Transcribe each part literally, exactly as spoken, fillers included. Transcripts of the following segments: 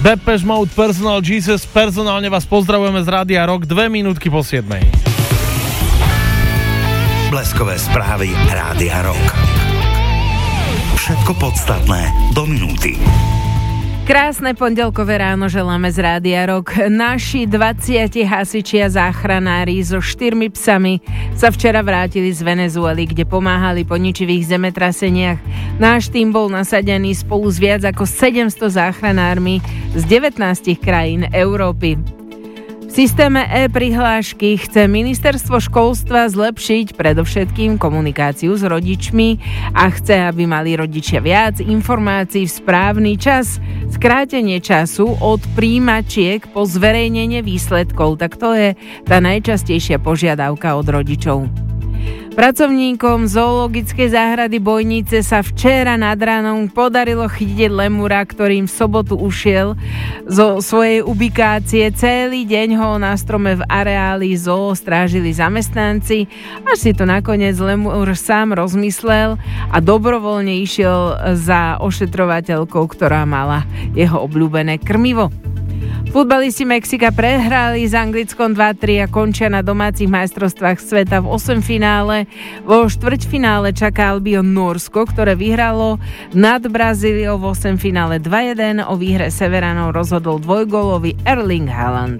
Depeche Mode, Personal Jesus. Personálne vás pozdravujeme z Rádia Rock, dve minútky po siedmej. Bleskové správy Rádia Rock. Všetko podstatné do minúty. Krásne pondelkové ráno želáme z Rádia Rock. Naši dvadsiati hasiči a záchranári so štyrmi psami sa včera vrátili z Venezuely, kde pomáhali po ničivých zemetraseniach. Náš tým bol nasadený spolu s viac ako sedemsto záchranármi z devätnásť krajín Európy. V systéme e-prihlášky chce ministerstvo školstva zlepšiť predovšetkým komunikáciu s rodičmi a chce, aby mali rodičia viac informácií v správny čas. Skrátenie času od príjmačiek po zverejnenie výsledkov, tak to je tá najčastejšia požiadavka od rodičov. Pracovníkom zoologickej záhrady Bojnice sa včera nad ránom podarilo chytiť lemura, ktorým v sobotu ušiel zo svojej ubikácie. Celý deň ho na strome v areáli zoo strážili zamestnanci, až si to nakoniec lemur sám rozmyslel a dobrovoľne išiel za ošetrovateľkou, ktorá mala jeho obľúbené krmivo. Futbalisti Mexika prehrali s Anglickom dva tri a končia na domácich majstrovstvách sveta v osemfinále. Vo štvrťfinále čaká Albion Nórsko, ktoré vyhralo nad Brazíliou v osemfinále dva jeden. O výhre Severanov rozhodol dvojgólový Erling Haaland.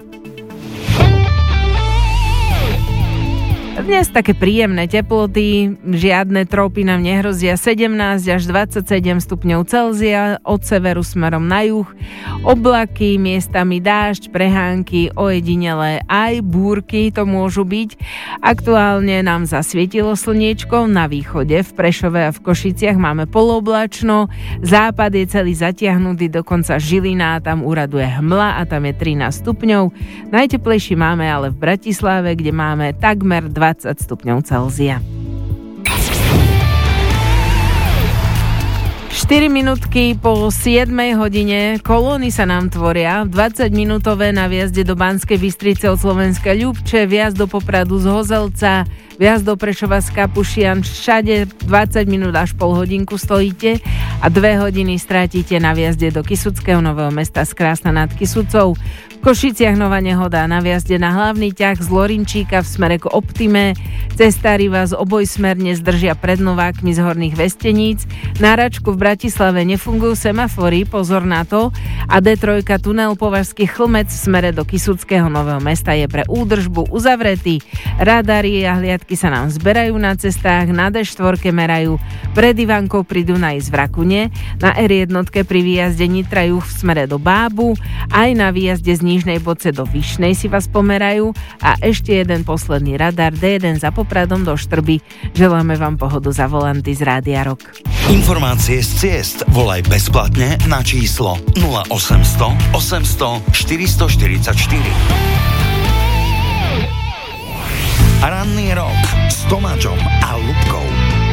Dnes také príjemné teploty, žiadne trópy nám nehrozia, sedemnásť až dvadsaťsedem stupňov Celzia, od severu smerom na juh, oblaky, miestami dážď, prehánky, ojedinelé aj búrky to môžu byť. Aktuálne nám zasvietilo slniečko, na východe v Prešove a v Košiciach máme polooblačno, západ je celý zatiahnutý, dokonca Žilina, tam úraduje hmla a tam je trinásť stupňov. Najteplejší máme ale v Bratislave, kde máme takmer dvadsať stupňov Celzia. štyri minútky po siedmej hodine, kolóny sa nám tvoria, dvadsaťminútové na výjazde do Banskej Bystrice od Slovenska Ľubče, viazd do Popradu z Hozelca, viazd do Prešova z Kapušian, všade dvadsať minút až pol hodinku stojíte a dve hodiny strátite na výjazde do Kysuckého Nového Mesta z Krásna nad Kysucou. V Košiciach nová nehoda na výjazde na hlavný ťah z Lorinčíka v smere k Optime. Cestári vás obojsmerne zdržia pred Novákmi z Horných Vesteníc. Na Račku v Bratislave nefungujú semafory, pozor na to. A dé tri tunel Považský Chlmec v smere do Kysuckého Nového Mesta je pre údržbu uzavretý. Radary a hliadky sa nám zberajú na cestách, na dé štyri merajú pred Ivankou pri Dunaji z Vrakune, na er jeden pri výjazde Nitra juh v smere do Bábu, aj na výjazde z Nižnej Bodce do Vyšnej si vás pomerajú a ešte jeden posledný radar dé jeden za Popradom do Štrby. Želáme vám pohodu za volanty z Rádia Rock. Informácie z ciest volaj bezplatne na číslo nula osemsto osemsto štyristo štyridsaťštyri. Ranný rok s Tomáčom a Ľubkou.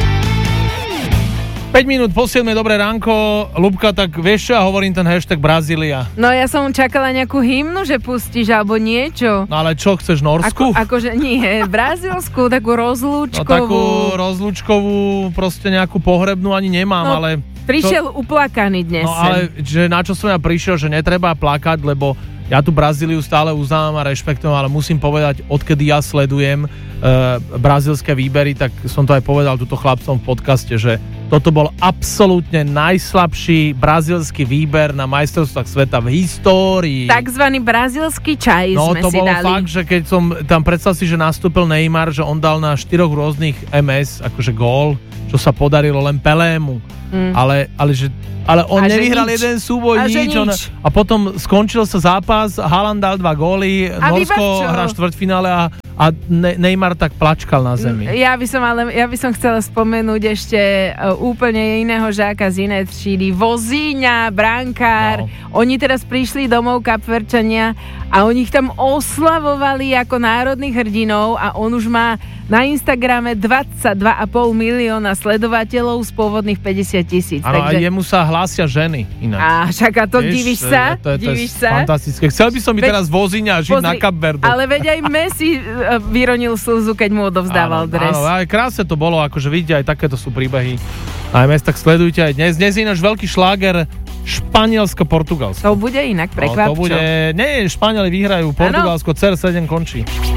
päť minút po siedmej, dobré ránko. Ľubka, tak vieš čo, ja hovorím ten hashtag Brazília. No ja som čakala nejakú hymnu, že pustíš, alebo niečo. No ale čo, chceš norsku? Ako, akože nie, brazílsku, takú rozlúčkovú. No takú rozlúčkovú, proste nejakú pohrebnú ani nemám, no, ale... Prišiel to... uplakaný dnes. No ale že na čo som ja prišiel, že netreba plakať, lebo ja tu Brazíliu stále uznávam a rešpektujem, ale musím povedať, odkedy ja sledujem e, brazílske výbery, tak som to aj povedal túto chlapcom v podcaste, že toto bol absolútne najslabší brazílsky výber na majstrovstvách sveta v histórii. Takzvaný brazílsky čaj no, sme si dali. No to bol fakt, že keď som tam predstav si, že nastúpil Neymar, že on dal na štyroch rôznych em es akože gól, čo sa podarilo len Pelému. Mm. Ale, ale, že, ale on a nevyhral jeden súboj, a nič. nič. On, a potom skončil sa zápas, Haaland dal dva góly, a Norsko hrá štvrťfinále a, a ne, Neymar tak plačkal na zemi. Ja by som, ale, ja by som chcela spomenúť ešte uh, úplne iného žáka z inej třídy. Vozíňa, brankár. No. Oni teraz prišli domov, Kapverčania, a oni ich tam oslavovali ako národných hrdinov a on už má na Instagrame dvadsaťdva a pol milióna sledovateľov z pôvodných päťdesiat tisíc. Áno, takže... a jemu sa hlásia ženy inak. Á, však a to Vieš, divíš sa? To, to, to divíš je sa? fantastické. Chcel by som byť Ve... teraz Vozíňa a žiť Pozri, na Kapverdu. Ale veď aj Messi vyronil slzu, keď mu odovzdával áno, dres. Áno, ale krásne to bolo, akože vidíte, aj takéto sú príbehy. Aj mes, tak sledujte aj dnes. Dnes je náš veľký šláger Španielsko, Portugalsko. To bude inak, prekvap, no, to bude, čo? nie, Španieli vyhrajú, Portugalsko, cé er sedem končí.